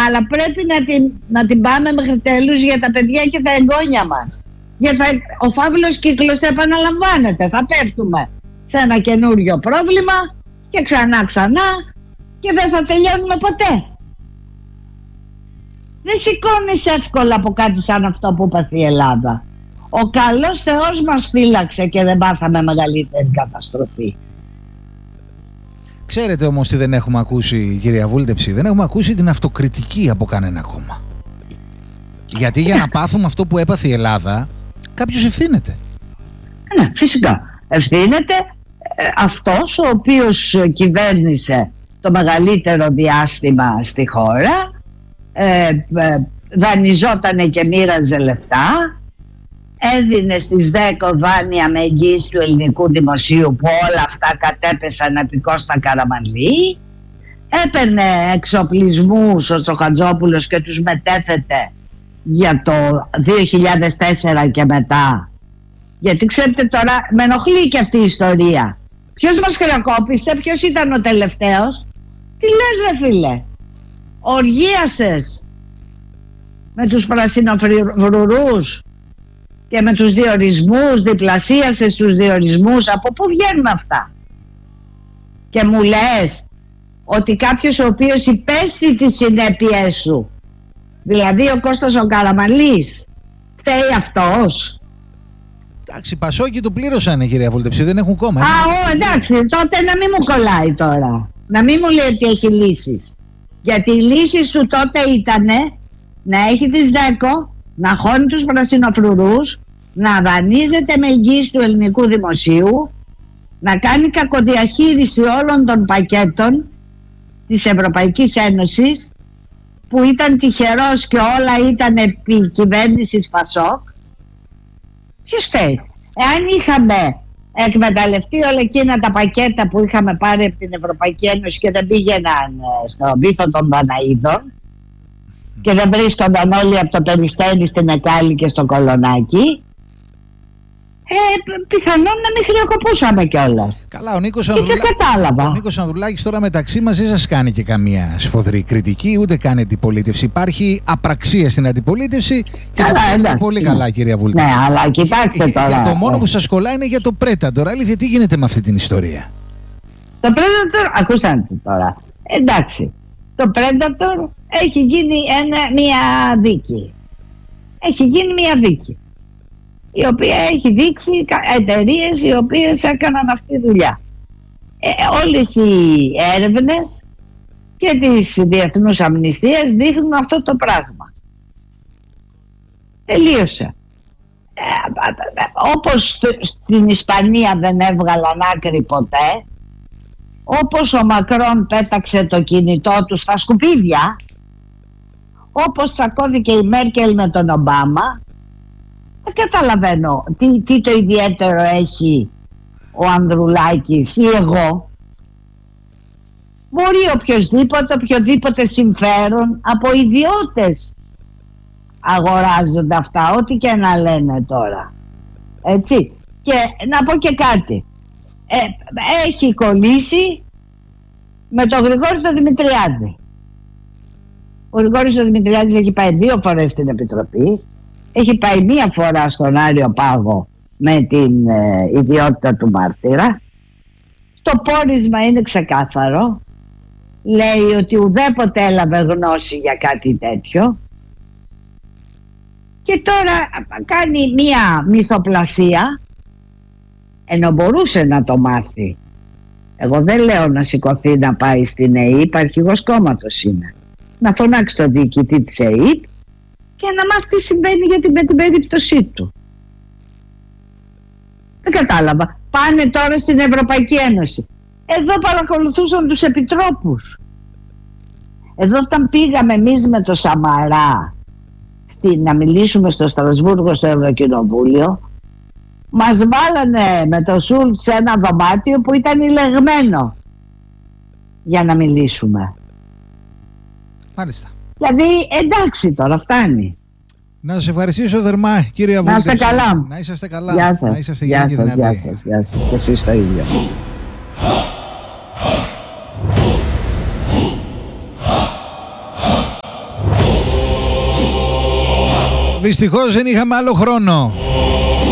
Αλλά πρέπει να την πάμε μέχρι τέλους για τα παιδιά και τα εγγόνια μας. Γιατί ο φαύλος κύκλος θα επαναλαμβάνεται. Θα πέφτουμε σε ένα καινούριο πρόβλημα και ξανά και δεν θα τελειώνουμε ποτέ. Δεν σηκώνεις εύκολα από κάτι σαν αυτό που πάθει η Ελλάδα. Ο καλός Θεός μας φύλαξε και δεν πάθαμε μεγαλύτερη καταστροφή. Ξέρετε όμως τι δεν έχουμε ακούσει, κυρία Βούλτεψη? Δεν έχουμε ακούσει την αυτοκριτική από κανένα κόμμα. Γιατί για να πάθουμε αυτό που έπαθε η Ελλάδα, κάποιος ευθύνεται. Ναι, φυσικά. Ευθύνεται αυτός ο οποίος κυβέρνησε το μεγαλύτερο διάστημα στη χώρα, δανειζότανε και μοίραζε λεφτά, έδινε στις 10 δάνεια με εγγύηση του ελληνικού δημοσίου που όλα αυτά κατέπεσαν επί Κώστα Καραμανλή, έπαιρνε εξοπλισμούς ο Τσοχατζόπουλος και τους μετέθετε για το 2004 και μετά. Γιατί ξέρετε τώρα με ενοχλεί και αυτή η ιστορία. Ποιος μας χρεοκόπησε, ποιος ήταν ο τελευταίος? Τι λες ρε φίλε? Οργίασες με τους πρασινοφρουρούς και με τους διορισμούς, διπλασίασες τους διορισμούς. Από πού βγαίνουν αυτά? Και μου λες ότι κάποιος ο οποίος υπέστη τις συνέπειές σου, δηλαδή ο Κώστας ο Καραμανλής, φταίει αυτός? Εντάξει, Πασόκοι το πλήρωσανε, κυρία Βούλτεψη, δεν έχουν κόμμα. Εντάξει, τότε να μην μου κολλάει τώρα. Να μην μου λέει ότι έχει λύσεις. Γιατί οι λύσεις του τότε ήταν να έχει τις ΔΕΚΟ, να χώνει τους πρασινοφρουρούς, να δανείζεται με εγγύηση του ελληνικού δημοσίου, να κάνει κακοδιαχείριση όλων των πακέτων της Ευρωπαϊκής Ένωσης, που ήταν τυχερός και όλα ήταν επί κυβέρνησης Πασόκ. Ποιος φταίει? Εάν είχαμε εκμεταλλευτεί όλα εκείνα τα πακέτα που είχαμε πάρει από την Ευρωπαϊκή Ένωση και δεν πήγαιναν στο βήθο των Δαναίδων και δεν βρίσκονταν όλοι από το Περιστέρι στην Εκάλη και στο Κολονάκι, πιθανόν να μην χρεοκοπούσαμε κιόλας. Καλά, ο Νίκος Ανδρουλάκης τώρα μεταξύ μας δεν σας κάνει και καμία σφοδρή κριτική, ούτε κάνει αντιπολίτευση. Υπάρχει απραξία στην αντιπολίτευση και καλά, το κάνετε πολύ καλά, κυρία Βούλτεψη. Ναι, αλλά κοιτάξτε τώρα. Το μόνο που σας κολλάει είναι για το Predator. Αλήθεια, τι γίνεται με αυτή την ιστορία? Το Predator, ακούστε τώρα. Εντάξει, το Predator έχει γίνει μια δίκη. Έχει γίνει μια δίκη, η οποία έχει δείξει εταιρείες οι οποίες έκαναν αυτή τη δουλειά. Όλες οι έρευνες και της Διεθνούς Αμνηστίας δείχνουν αυτό το πράγμα. Τελείωσε. Όπως στην Ισπανία δεν έβγαλαν άκρη ποτέ, όπως ο Μακρόν πέταξε το κινητό του στα σκουπίδια, όπως τσακώθηκε η Μέρκελ με τον Ομπάμα, δεν καταλαβαίνω τι το ιδιαίτερο έχει ο Ανδρουλάκης ή εγώ. Μπορεί οποιοδήποτε συμφέρον από ιδιώτες αγοράζονται αυτά, ό,τι και να λένε τώρα, έτσι. Και να πω και κάτι, έχει κολλήσει με τον Γρηγόρη τον Δημητριάδη. Ο Γρηγόρης ο Δημητριάδης έχει πάει 2 φορές στην Επιτροπή, έχει πάει 1 φορά στον Άριο Πάγο με την ιδιότητα του μάρτυρα. Το πόρισμα είναι ξεκάθαρο, λέει ότι ουδέποτε έλαβε γνώση για κάτι τέτοιο και τώρα κάνει μια μυθοπλασία, ενώ μπορούσε να το μάθει. Εγώ δεν λέω να σηκωθεί να πάει στην ΕΕΠ, αρχηγός κόμματος είναι, να φωνάξει τον διοικητή της ΕΕΠ και να μάθει τι συμβαίνει με την περίπτωσή του. Δεν κατάλαβα. Πάνε τώρα στην Ευρωπαϊκή Ένωση. Εδώ παρακολουθούσαν τους επιτρόπους. Εδώ όταν πήγαμε εμείς με το Σαμαρά να μιλήσουμε στο Στρασβούργο στο Ευρωκοινοβούλιο, μας βάλανε με το Σούλτ σε ένα δωμάτιο που ήταν ηλεγμένο για να μιλήσουμε. Μάλιστα. Δηλαδή εντάξει, τώρα φτάνει. Να σας ευχαριστήσω θερμά, κύριε Βούλτεψη. Να είστε καλά. Να είσαστε καλά. Γεια σας. Να είσαστε γεια σας, γεια σας. Και εσείς το ίδιο. Δυστυχώς δεν είχαμε άλλο χρόνο.